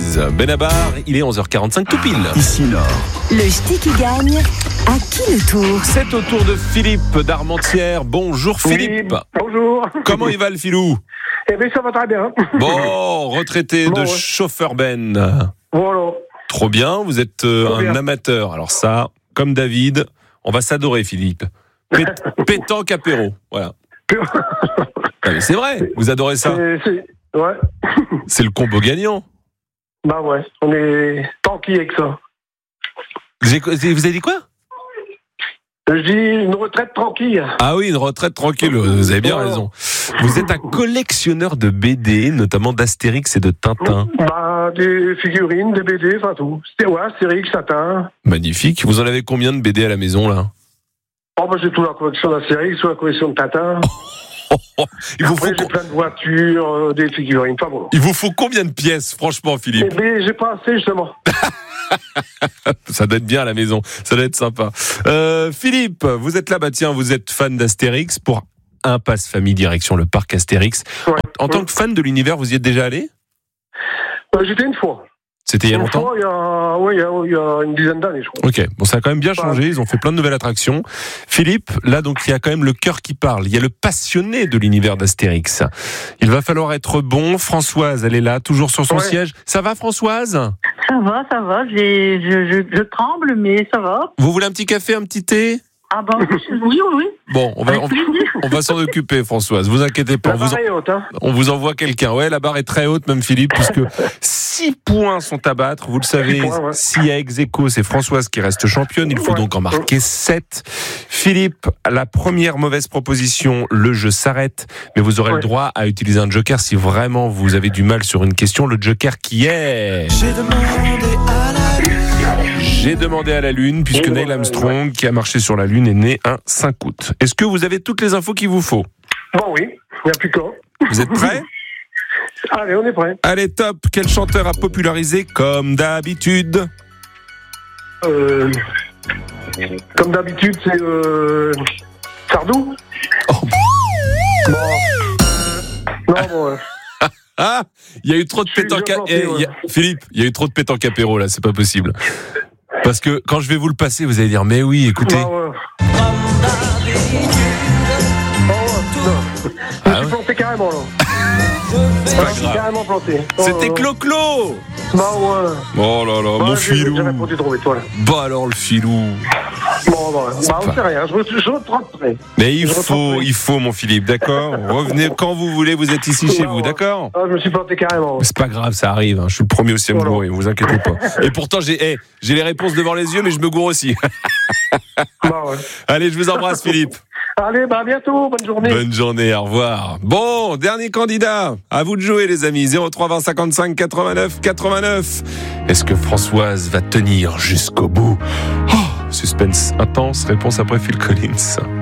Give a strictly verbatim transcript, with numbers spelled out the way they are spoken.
quiz. Benabar, il est onze heures quarante-cinq tout pile. Ici Nord. Le ch'ti qui gagne, à qui le tour? C'est au tour de Philippe d'Armentières. Bonjour Philippe. Oui, bonjour. Comment il va le filou? Eh bien, ça va très bien. Bon, retraité Bon, de ouais. chauffeur Ben. Voilà. Trop bien, vous êtes euh, Trop un bien. amateur. Alors ça, comme David, on va s'adorer Philippe. Pét- pétanque apéro, voilà. Ah, mais c'est vrai, vous adorez ça. C'est, c'est- ouais. C'est le combo gagnant. Bah ouais, on est tranquille avec ça. Vous avez, vous avez dit quoi? Je dis une retraite tranquille. Ah oui, une retraite tranquille, vous avez bien Oh. raison. Vous êtes un collectionneur de B D, notamment d'Astérix et de Tintin. Bah, des figurines, des B D, enfin tout. C'était, ouais, Astérix, Tintin. Magnifique. Vous en avez combien de B D à la maison, là? Oh, bah, j'ai toute la collection d'Astérix, toute la collection de Tintin. Il vous, Après, faut, j'ai plein de voitures, euh, des figurines. Enfin bon. il vous faut combien de pièces, franchement, Eh Philippe? bien, j'ai pas assez, justement. Ça doit être bien à la maison, ça doit être sympa. Euh, Philippe, vous êtes là, bah tiens, vous êtes fan d'Astérix pour un passe famille direction le parc Astérix. Ouais. En, en tant que fan de l'univers, vous y êtes déjà allé? Euh, j'étais une fois. C'était il y a Une longtemps? fois, il y a, ouais, il y a, il y a une dizaine d'années, je crois. Ok, bon, ça a quand même bien changé, ils ont fait plein de nouvelles attractions. Philippe, là, donc, il y a quand même le cœur qui parle. Il y a le passionné de l'univers d'Astérix. Il va falloir être bon. Françoise, elle est là, toujours sur son Ouais. siège. Ça va, Françoise? Ça va, ça va. J'ai, je, je, je tremble, mais ça va. Vous voulez un petit café, un petit thé? Ah ben oui, oui, oui. Bon, on va, Avec on, plaisir. on va s'en occuper, Françoise. Vous inquiétez pas. La On vous, en- barre est haute, hein. on vous envoie quelqu'un. Ouais, la barre est très haute, même Philippe, puisque six points sont à battre. Vous le savez, Six points, ouais. s'il y a ex aequo, c'est Françoise qui reste championne. Il faut Ouais. donc en marquer sept. Philippe, la première mauvaise proposition, le jeu s'arrête, mais vous aurez Ouais. le droit à utiliser un joker si vraiment vous avez du mal sur une question. Le joker qui est... J'ai demandé à la lune. J'ai demandé à la Lune, puisque Oh, Neil ouais, Armstrong, qui a marché sur la Lune, est né un cinq août. Est-ce que vous avez toutes les infos qu'il vous faut? Bon, oui, il n'y a plus qu'à. Vous êtes prêts? Allez, on est prêts. Allez, top. Quel chanteur a popularisé comme d'habitude? Euh, comme d'habitude, c'est euh, Sardou. Oh. Bon. Non, bon. euh, Ah, il y a eu trop de Je suis pétanque. bien à- planté, eh, ouais. il y a- Philippe, il y a eu trop de pétanque apéro là, c'est pas possible. Parce que quand je vais vous le passer, vous allez dire mais oui, écoutez. Ah ouais. Oh, ouais, non. Je Ah me suis ouais. planté carrément, là. C'est pas Je suis grave. carrément planté. Oh, C'était là, là. Clo-Clo. Bah ouais. Oh là là, Bah, mon j'ai- filou. J'ai répondu trop vite, voilà. Bah alors le filou. Bon, bah, C'est bah on pas- sait rien. Je, re- je retremperai. Mais il Je faut, reprends. il faut mon Philippe, d'accord? Revenez quand vous voulez, vous êtes ici chez Ouais, vous, ouais. d'accord? Ah, je me suis planté carrément. Mais c'est pas grave, ça arrive. hein. Je suis le premier aussi à me Voilà. gourer, vous inquiétez pas. Et pourtant, j'ai, eh, j'ai les réponses devant les yeux, mais je me gourre aussi. Bah ouais. Allez, je vous embrasse, Philippe. Allez, bah à bientôt. Bonne journée. Bonne journée, au revoir. Bon, dernier candidat. À vous de jouer, les amis. zéro trois vingt cinquante-cinq quatre-vingt-neuf quatre-vingt-neuf. Est-ce que Françoise va tenir jusqu'au bout? Oh, suspense intense. Réponse après Phil Collins.